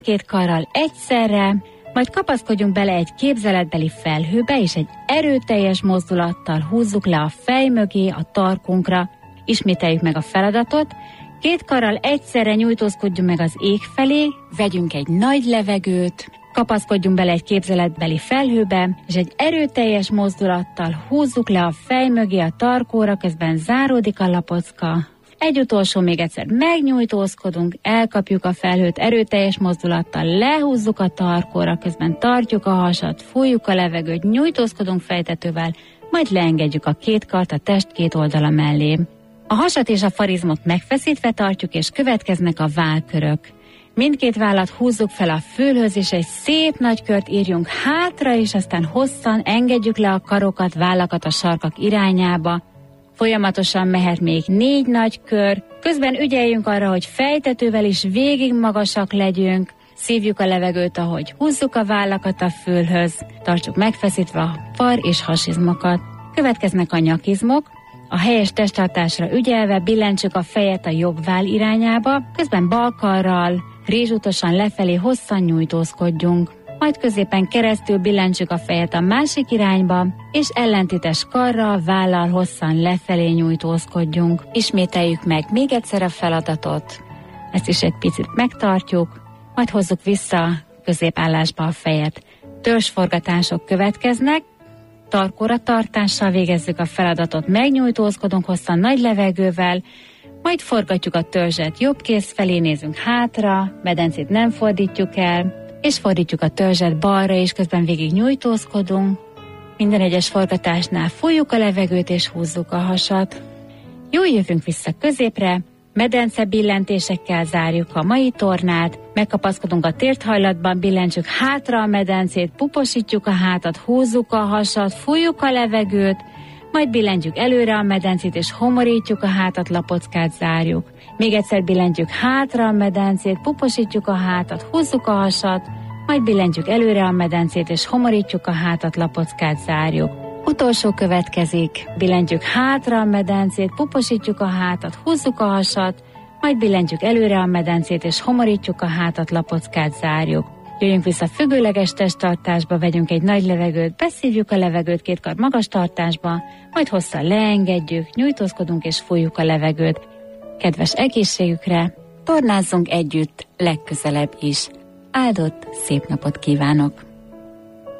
két karral egyszerre, majd kapaszkodjunk bele egy képzeletbeli felhőbe, és egy erőteljes mozdulattal húzzuk le a fej mögé, a tarkunkra. Ismételjük meg a feladatot. Két karral egyszerre nyújtózkodjunk meg az ég felé, vegyünk egy nagy levegőt, kapaszkodjunk bele egy képzeletbeli felhőbe, és egy erőteljes mozdulattal húzzuk le a fej mögé, a tarkóra, közben záródik a lapocka. Egy utolsó, még egyszer megnyújtózkodunk, elkapjuk a felhőt erőteljes mozdulattal, lehúzzuk a tarkóra, közben tartjuk a hasat, fújjuk a levegőt, nyújtózkodunk fejtetővel, majd leengedjük a két kart a test két oldala mellé. A hasat és a farizmot megfeszítve tartjuk, és következnek a vállkörök. Mindkét vállat húzzuk fel a fülhöz, és egy szép nagy kört írjunk hátra, és aztán hosszan engedjük le a karokat, vállakat a sarkak irányába. Folyamatosan mehet még 4 nagy kör, közben ügyeljünk arra, hogy fejtetővel is végig magasak legyünk, szívjuk a levegőt, ahogy húzzuk a vállakat a fülhöz, tartsuk megfeszítve a far és hasizmokat. Következnek a nyakizmok, a helyes testtartásra ügyelve billentsük a fejet a jobb váll irányába, közben bal karral rézsútosan lefelé hosszan nyújtózkodjunk. Majd középen keresztül billentsük a fejet a másik irányba, és ellentétes karral, vállal hosszan lefelé nyújtózkodjunk. Ismételjük meg még egyszer a feladatot, ezt is egy picit megtartjuk, majd hozzuk vissza középállásba a fejet. Törzsforgatások következnek, tarkóra tartással végezzük a feladatot, megnyújtózkodunk hosszan nagy levegővel, majd forgatjuk a törzset jobb kéz felé, nézünk hátra, medencét nem fordítjuk el, és fordítjuk a törzset balra, és közben végig nyújtózkodunk. Minden egyes forgatásnál fújjuk a levegőt, és húzzuk a hasat. Jól jövünk vissza középre, medence billentésekkel zárjuk a mai tornát, megkapaszkodunk a térthajlatban, billentsük hátra a medencét, puposítjuk a hátat, húzzuk a hasat, fújjuk a levegőt, majd billentjük előre a medencét, és homorítjuk a hátat, lapockát zárjuk. Még egyszer billentjük hátra a medencét, puposítjuk a hátat, húzzuk a hasat, majd billentjük előre a medencét, és homorítjuk a hátat, lapockát zárjuk. Utolsó következik, billentjük hátra a medencét, puposítjuk a hátat, húzzuk a hasat, majd billentjük előre a medencét, és homorítjuk a hátat, lapockát zárjuk. Jöjjünk vissza függőleges testtartásba, vegyünk egy nagy levegőt, beszívjuk a levegőt két kar magas tartásba, majd hosszan leengedjük, nyújtózkodunk és fújjuk a levegőt. Kedves egészségükre, tornázzunk együtt legközelebb is. Áldott szép napot kívánok!